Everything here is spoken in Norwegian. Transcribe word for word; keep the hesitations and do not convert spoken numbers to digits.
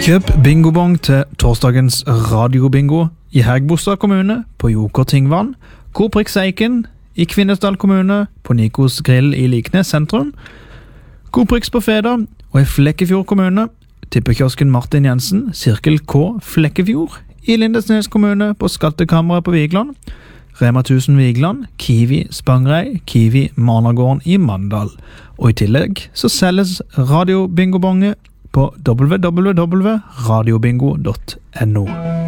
Kjøp bingobong til torsdagens radiobingo i Hægebostad kommune på Joker Tingvann, Coop Eiken i Kvinesdal kommune på Nikos Grill i Liknes sentrum, Coop på Feda og i Flekkefjord kommune, tippekiosken Martin Jensen, Sirkel K Flekkefjord i Lindesnes kommune på Skattekammeret på Vigland, Rema tusen Vigland, Kiwi Spangrei, Kiwi Managården i Mandal. Og i tillegg så selges radiobingobonge på w w w punktum radiobingo punktum no.